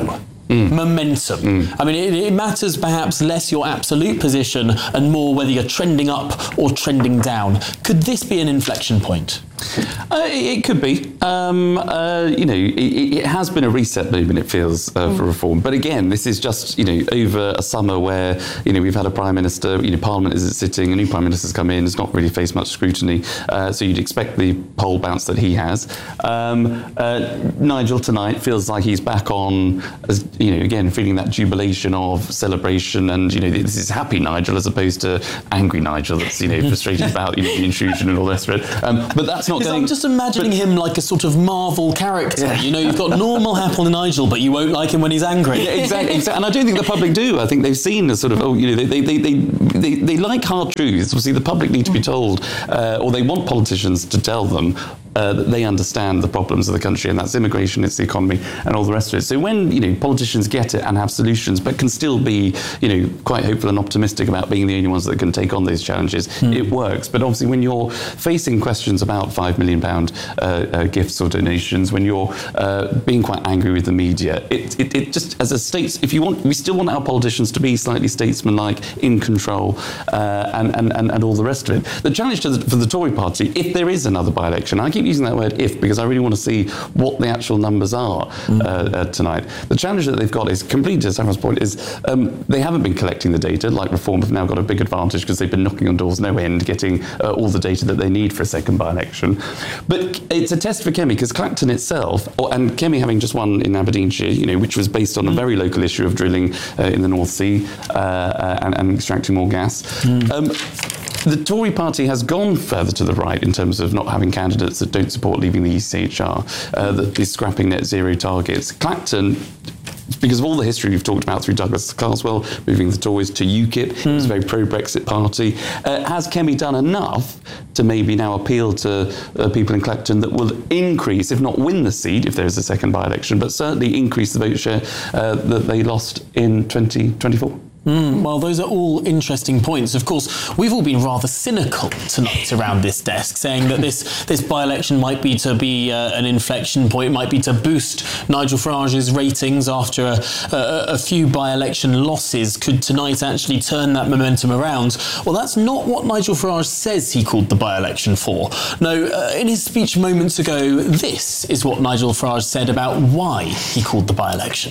Mm. Momentum. Mm. I mean, it, it matters perhaps less your absolute position and more whether you're trending up or trending down. Could this be an inflection point? Uh, it, it could be. Um, uh, you know, it, it has been a reset movement, it feels, uh, for reform. But again, this is just, you know, over a summer where, you know, we've had a Prime Minister, you know, Parliament is sitting, a new Prime Minister's come in, has not really faced much scrutiny. Uh, so you'd expect the poll bounce that he has. Um, uh, Nigel tonight feels like he's back on, as, you know, again, feeling that jubilation of celebration. And, you know, this is happy Nigel as opposed to angry Nigel that's, you know, frustrated about, you know, the intrusion and all the rest of it. Um, but that's not going... I'm just imagining but, him like a sort of Marvel character. Yeah. You know, you've got normal happy Nigel, but you won't like him when he's angry. Yeah, exactly, exactly. And I don't think the public do. I think they've seen a sort of, oh, you know, they they, they, they, they, they like hard truths. Obviously, the public need to be told, uh, or they want politicians to tell them uh, that they understand the problems of the country, and that's immigration, it's the economy, and all the rest of it. So when, you know, politicians get it and have solutions, but can still be, you know, quite hopeful and optimistic about being the only ones that can take on those challenges, mm. it works. But obviously, when you're facing questions about five million pound uh, uh, gifts or donations, when you're uh, being quite angry with the media, it, it, it just, as a states, if you want, we still want our politicians to be slightly statesmanlike, in control, uh, and, and, and, and all the rest of it. The challenge to the, for the Tory party, if there is another by-election, I keep using that word if, because I really want to see what the actual numbers are mm. uh, uh, tonight. The challenge that they've got is, completely to Safarah's point, is um, they haven't been collecting the data. Like Reform have now got a big advantage because they've been knocking on doors no end, getting uh, all the data that they need for a second by-election. But it's a test for Kemi, because Clacton itself, or, and Kemi having just won in Aberdeenshire, you know, which was based on a very local issue of drilling uh, in the North Sea uh, uh, and, and extracting more gas. Mm. Um, The Tory party has gone further to the right in terms of not having candidates that don't support leaving the E C H R, uh, that is scrapping net zero targets. Clacton, because of all the history we've talked about through Douglas Carswell, moving the Tories to UKIP, mm. it's a very pro-Brexit party, uh, has Kemi done enough to maybe now appeal to uh, people in Clacton that will increase, if not win the seat, if there is a second by-election, but certainly increase the vote share uh, that they lost in twenty twenty-four? Mm, well, those are all interesting points. Of course, we've all been rather cynical tonight around this desk, saying that this, this by-election might be to be uh, an inflection point, might be to boost Nigel Farage's ratings after a, a, a few by-election losses. Could tonight actually turn that momentum around? Well, that's not what Nigel Farage says he called the by-election for. No, uh, in his speech moments ago, this is what Nigel Farage said about why he called the by-election.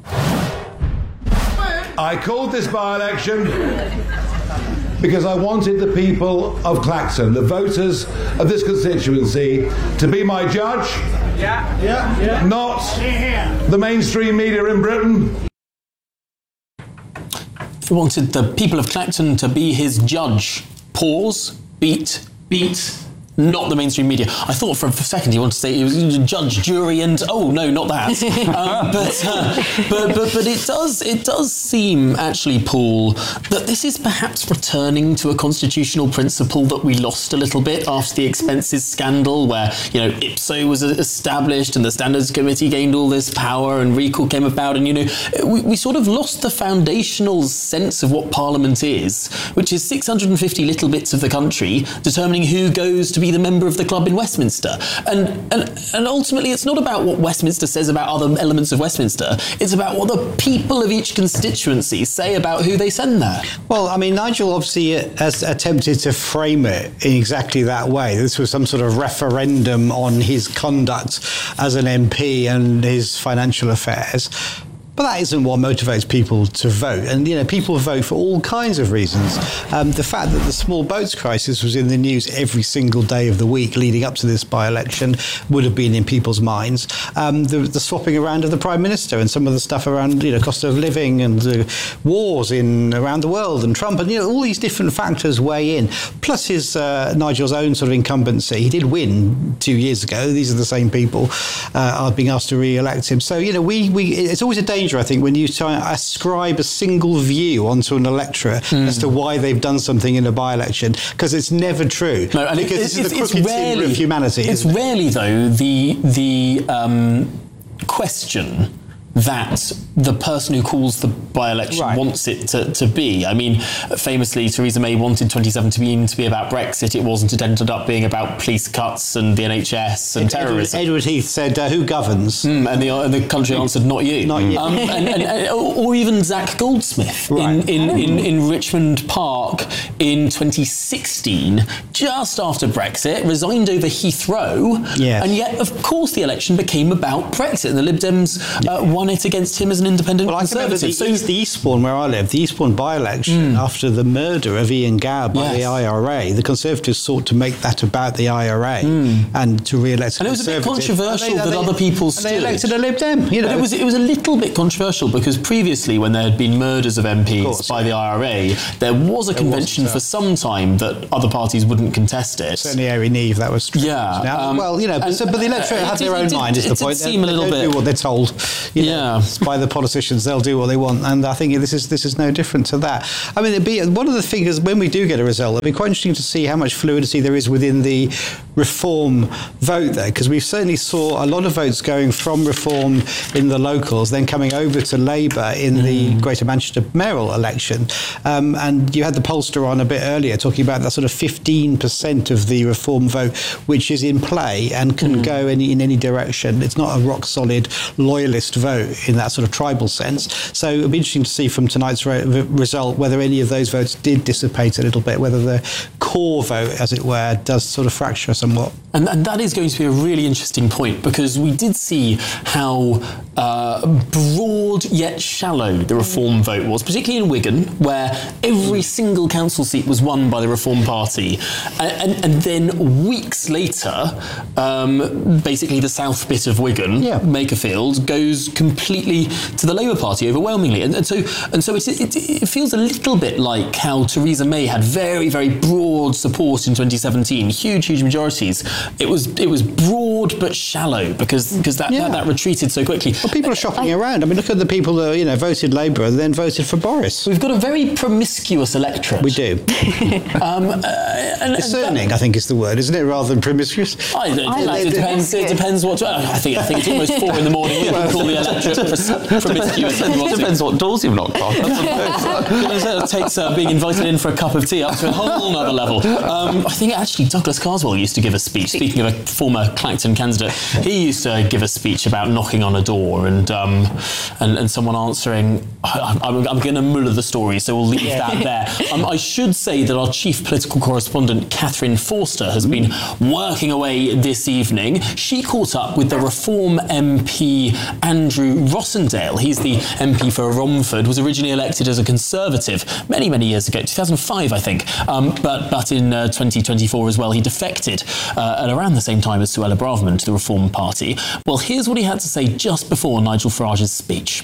I called this by-election because I wanted the people of Clacton, the voters of this constituency, to be my judge, yeah, yeah, yeah. not the mainstream media in Britain. He wanted the people of Clacton to be his judge. Pause, beat, beat. Not the mainstream media. I thought for a second he wanted to say he was a judge, jury, and oh no, not that. um, but, uh, but but but it does it does seem actually, Paul, that this is perhaps returning to a constitutional principle that we lost a little bit after the expenses scandal, where, you know, I P S O was established and the Standards Committee gained all this power and recall came about, and, you know, we, we sort of lost the foundational sense of what Parliament is, which is six hundred fifty little bits of the country determining who goes to be the member of the club in Westminster. And, and and ultimately, it's not about what Westminster says about other elements of Westminster. It's about what the people of each constituency say about who they send there. Well, I mean, Nigel obviously has attempted to frame it in exactly that way. This was some sort of referendum on his conduct as an M P and his financial affairs. But that isn't what motivates people to vote. And, you know, people vote for all kinds of reasons. Um, the fact that the small boats crisis was in the news every single day of the week leading up to this by-election would have been in people's minds. Um, the, the swapping around of the Prime Minister and some of the stuff around, you know, cost of living and uh, wars in around the world and Trump, and, you know, all these different factors weigh in. Plus his uh, Nigel's own sort of incumbency. He did win two years ago. These are the same people uh, are being asked to re-elect him. So, you know, we, we it's always a danger, I think, when you try and ascribe a single view onto an electorate mm. as to why they've done something in a by-election, because it's never true. No, and because it, this is the crooked timber of humanity. It's rarely, though, the the um, question that the person who calls the by-election Right. wants it to, to be. I mean, famously, Theresa May wanted twenty seventeen to be about Brexit. It wasn't. It ended up being about police cuts and the N H S and terrorism. Edward, Edward Heath said, uh, who governs? Mm, and, the, and the country answered, not you. Not you. Um, and, and, and, or even Zach Goldsmith Right. in, in, in, in Richmond Park in twenty sixteen, just after Brexit, resigned over Heathrow. Yes. And yet, of course, the election became about Brexit, and the Lib Dems uh, won it against him as an independent Well, I can remember Conservative. the, So- East, the Eastbourne, where I live, the Eastbourne by-election, after the murder of Ian Gow by Yes. the I R A, the Conservatives sought to make that about the I R A and to re-elect a And it was a bit Conservative. controversial And that other people and they stood. elected a Lib Dem, you know. But it was it was a little bit controversial because previously, when there had been murders of M Ps course, by the I R A, there was a convention was, uh, for some time that other parties wouldn't contest it. Certainly, Airy Neve, that was true. Yeah, Now, um, well, you know, and- so, but the electorate uh, have it their did- own it mind, did- is the it did point. seem they, a little they bit- do what they're told. You know, Yeah. by the politicians, they'll do what they want, and I think this is this is no different to that. I mean, it'd be one of the things when we do get a result, it'll be quite interesting to see how much fluidity there is within the Reform vote there, because we certainly saw a lot of votes going from Reform in the locals, then coming over to Labour in Mm. the Greater Manchester mayoral election, um, and you had the pollster on a bit earlier talking about that sort of fifteen percent of the Reform vote which is in play and can Mm. go any, in any direction. It's not a rock solid loyalist vote in that sort of tribal sense. So it'll be interesting to see from tonight's re- result whether any of those votes did dissipate a little bit, whether the core vote, as it were, does sort of fracture somewhat. And, and that is going to be a really interesting point, because we did see how uh, broad yet shallow the Reform vote was, particularly in Wigan, where every single council seat was won by the Reform Party. And, and, and then weeks later, um, basically the south bit of Wigan, Yeah. Makerfield, goes completely to the Labour Party overwhelmingly. And, and so and so it, it, it feels a little bit like how Theresa May had very, very broad support in twenty seventeen, huge, huge majorities. It was it was broad but shallow because because that, Yeah. that, that retreated so quickly. Well, people are shopping around. I mean, look at the people that, you know, voted Labour and then voted for Boris. We've got a very promiscuous electorate. We do. Um, uh, and, Discerning, I think, is the word, isn't it, rather than promiscuous? I don't I know. like It depends. It promiscuous. depends what. I think. I think it's almost four in the morning. We can call the electorate pros- promiscuous. and what's it- Depends what doors you've knocked on. It takes uh, being invited in for a cup of tea up to a whole nother level. Um, I think actually Douglas Carswell used to give a speech. Speaking of a former Clacton candidate, he used to give a speech about knocking on a door and um, and, and someone answering. I, I'm, I'm going to muller the story, so we'll leave that there. Um, I should say that our chief political correspondent, Catherine Forster, has been working away this evening. She caught up with the Reform M P Andrew Rossendale. He's the M P for Romford, was originally elected as a Conservative many, many years ago, two thousand five, I think. Um, but but in uh, twenty twenty-four as well, he defected uh, at around the same time as Suella Braverman to the Reform Party. Well, here's what he had to say just before Nigel Farage's speech.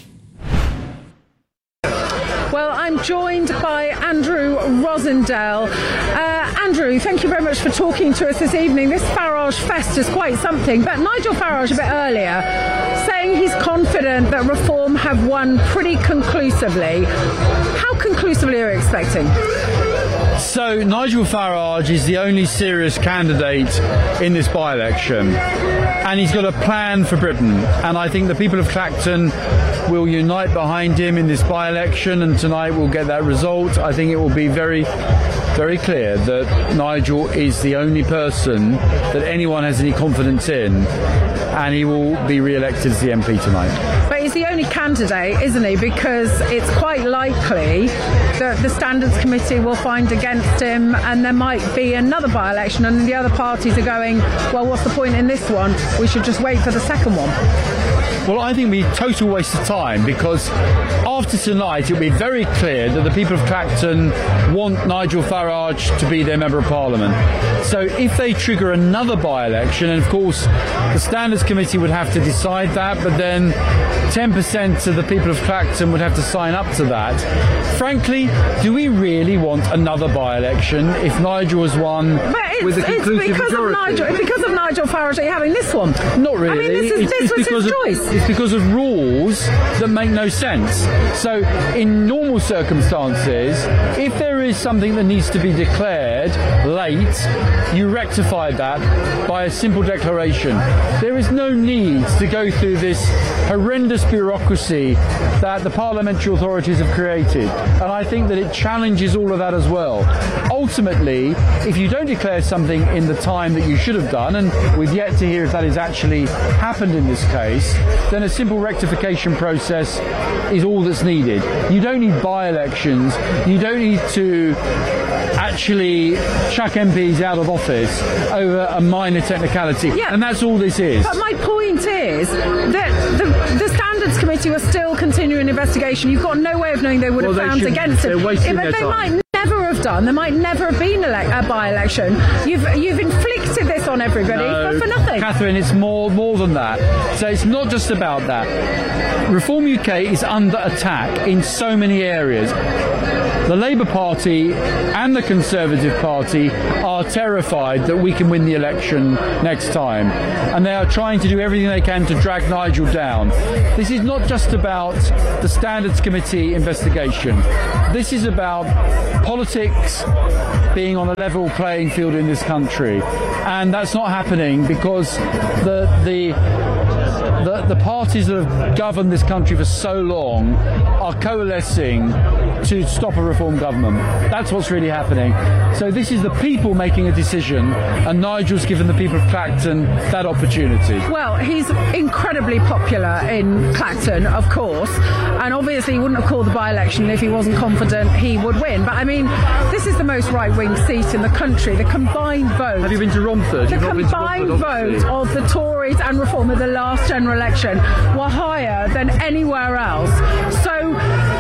Well, I'm joined by Andrew Rossendale. Uh, Andrew, thank you very much for talking to us this evening. This Farage Fest is quite something, but Nigel Farage a bit earlier saying he's confident that Reform have won pretty conclusively. How conclusively are you expecting? So Nigel Farage is the only serious candidate in this by-election, and he's got a plan for Britain, and I think the people of Clacton will unite behind him in this by-election, and tonight we'll get that result. I think it will be very very clear that Nigel is the only person that anyone has any confidence in, and he will be re-elected as the M P tonight. But he's the only candidate, isn't he? Because it's quite likely that the Standards Committee will find against him, and there might be another by-election, and the other parties are going, well, what's the point in this one? We should just wait for the second one. Well, I think it'll be a total waste of time, because after tonight it'll be very clear that the people of Clacton want Nigel Farage to be their Member of Parliament. So if they trigger another by-election, and of course the Standards Committee would have to decide that, but then ten percent of the people of Clacton would have to sign up to that. Frankly, do we really want another by-election if Nigel has won But it's, with a conclusive it's because majority? of Nigel, it's because of Nigel Farage that you're having this one. Not really. I mean, this, is, It's- this it's was because his of- choice. It's because of rules that make no sense. So in normal circumstances, if there is something that needs to be declared late, you rectify that by a simple declaration. There is no need to go through this horrendous bureaucracy that the parliamentary authorities have created. And I think that it challenges all of that as well. Ultimately, if you don't declare something in the time that you should have done, and we've yet to hear if that has actually happened in this case, then a simple rectification process is all that's needed. You don't need by-elections. You don't need to actually chuck M Ps out of office over a minor technicality. Yeah. And that's all this is. But my point is that the, the Standards Committee was still continuing an investigation. You've got no way of knowing they would Well, have they found shouldn't. against They're him. wasting Yeah, their but they time. might never have done. There might never have been elec- a by-election. You've you've inflicted this on everybody No, for, for nothing. Catherine, it's more more than that. So it's not just about that. Reform U K is under attack in so many areas. The Labour Party and the Conservative Party are terrified that we can win the election next time, and they are trying to do everything they can to drag Nigel down. This is not just about the Standards Committee investigation. This is about politics being on a level playing field in this country, and that's not happening because the the The, the parties that have governed this country for so long are coalescing to stop a reform government. That's what's really happening. So this is the people making a decision, and Nigel's given the people of Clacton that opportunity. Well, he's incredibly popular in Clacton, of course, and obviously he wouldn't have called the by-election if he wasn't confident he would win. But I mean, this is the most right-wing seat in the country. The combined vote. Have you been to Romford? The You've not been to combined Romford, vote of the Tories and Reform in the last general election were higher than anywhere else. So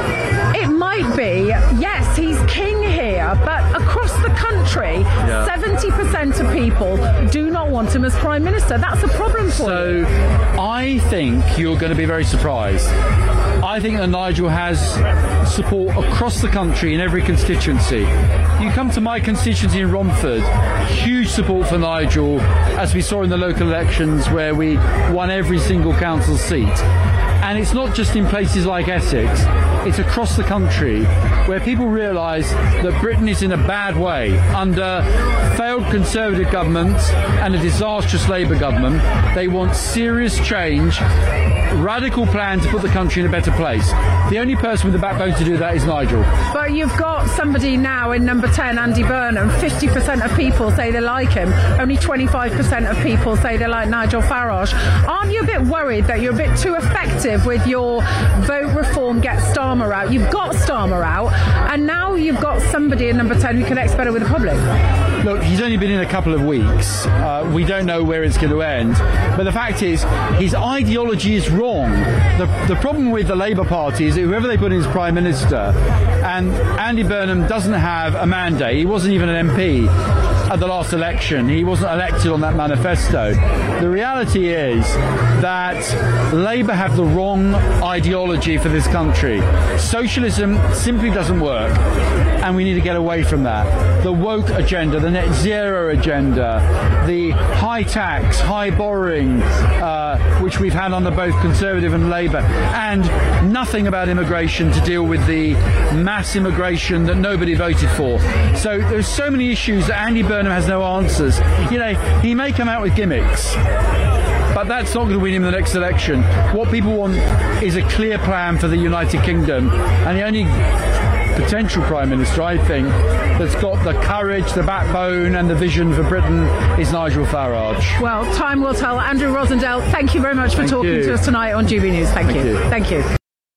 it might be, yes, he's king here, but across the country, Yeah. seventy percent of people do not want him as Prime Minister. That's a problem for So you. I think you're going to be very surprised. I think that Nigel has support across the country in every constituency. You come to my constituency in Romford, huge support for Nigel, as we saw in the local elections where we won every single council seat. And it's not just in places like Essex, it's across the country where people realise that Britain is in a bad way under failed Conservative government and a disastrous Labour government. They want serious change, radical plan to put the country in a better place. The only person with the backbone to do that is Nigel. But you've got somebody now in number ten, Andy Burnham. fifty percent of people say they like him. Only twenty-five percent of people say they like Nigel Farage. Aren't you a bit worried that you're a bit too effective with your vote reform, get Starmer out? You've got Starmer out, and now you've got somebody in number ten who connects better with the public. Look, he's only been in a couple of weeks. Uh, we don't know where it's going to end. But the fact is, his ideology is wrong. The, the problem with the Labour Party is that whoever they put in as Prime Minister, and Andy Burnham doesn't have a mandate. He wasn't even an M P at the last election. He wasn't elected on that manifesto. The reality is that Labour have the wrong ideology for this country. Socialism simply doesn't work, and we need to get away from that. The woke agenda, the net zero agenda, the high tax, high borrowing, uh, which we've had under both Conservative and Labour, and nothing about immigration to deal with the mass immigration that nobody voted for. So there's so many issues that Andy Burnham has no answers. You know, he may come out with gimmicks, but that's not going to win him the next election. What people want is a clear plan for the United Kingdom, and the only potential Prime Minister, I think, that's got the courage, the backbone and the vision for Britain is Nigel Farage. Well, time will tell. Andrew Rosendale, thank you very much for Thank talking you. to us tonight on G B News. Thank, Thank you. you. Thank you.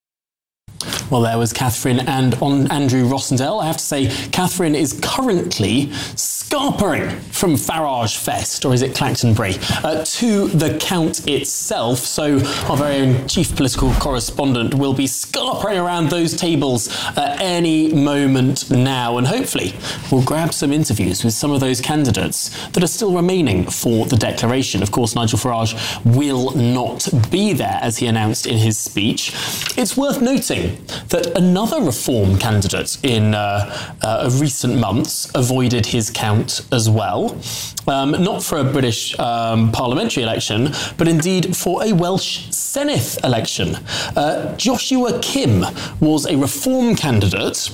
Well, there was Catherine and on Andrew Rossendale. I have to say, Catherine is currently scarpering from Farage Fest, or is it Clactonbury, uh, to the count itself. So our very own chief political correspondent will be scarpering around those tables at any moment now, and hopefully we'll grab some interviews with some of those candidates that are still remaining for the declaration. Of course, Nigel Farage will not be there, as he announced in his speech. It's worth noting that another Reform candidate in uh, uh, recent months avoided his count count as well. Um, not for a British um, parliamentary election, but indeed for a Welsh Senedd election. Uh, Joshua Kim was a Reform candidate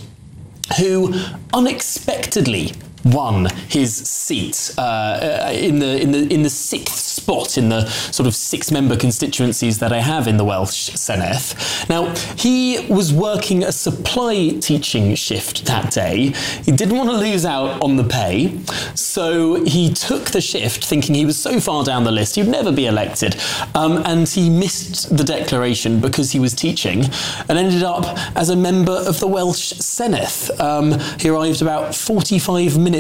who unexpectedly won his seat uh, in the in the in the sixth spot in the sort of six-member constituencies that I have in the Welsh Senedd. Now, he was working a supply teaching shift that day. He didn't want to lose out on the pay, so he took the shift thinking he was so far down the list he'd never be elected, um, and he missed the declaration because he was teaching and ended up as a member of the Welsh Senedd. Um, he arrived about forty-five minutes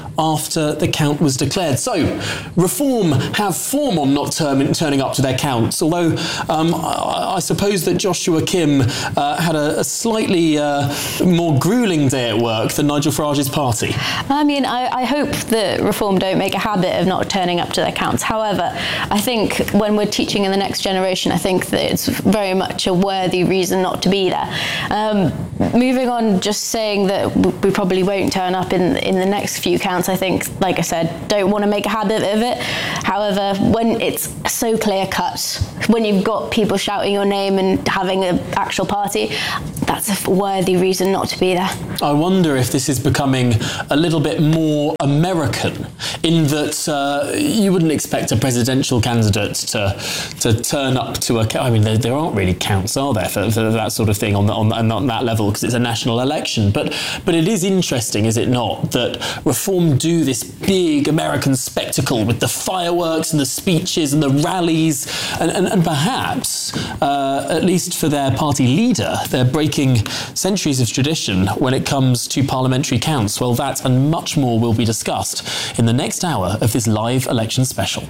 after the count was declared. So, Reform have form on not term, turning up to their counts, although um, I, I suppose that Joshua Kim uh, had a, a slightly uh, more gruelling day at work than Nigel Farage's party. I mean, I, I hope that Reform don't make a habit of not turning up to their counts. However, I think when we're teaching in the next generation, I think that it's very much a worthy reason not to be there. Um, moving on, just saying that we probably won't turn up in, in the next few counts, I think, like I said, don't want to make a habit of it. However, when it's so clear cut, when you've got people shouting your name and having an actual party, that's a worthy reason not to be there. I wonder if this is becoming a little bit more American, in that uh, you wouldn't expect a presidential candidate to to turn up to a. I mean, there, there aren't really counts, are there, for, for that sort of thing on the, on, on that level, because it's a national election. But but it is interesting, is it not, that Reform do this big American spectacle with the fireworks and the speeches and the rallies, and, and, and perhaps, uh, at least for their party leader, they're breaking centuries of tradition when it comes to parliamentary counts. Well, that and much more will be discussed in the next hour of this live election special.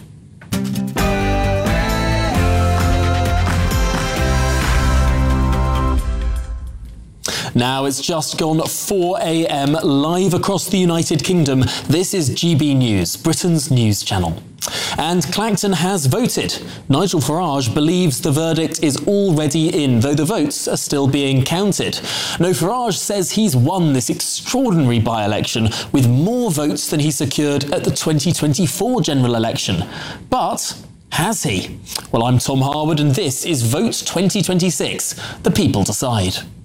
Now it's just gone four a m live across the United Kingdom. This is G B News, Britain's news channel. And Clacton has voted. Nigel Farage believes the verdict is already in, though the votes are still being counted. No, Farage says he's won this extraordinary by-election with more votes than he secured at the twenty twenty-four general election. But has he? Well, I'm Tom Harwood and this is Vote twenty twenty-six. The people decide.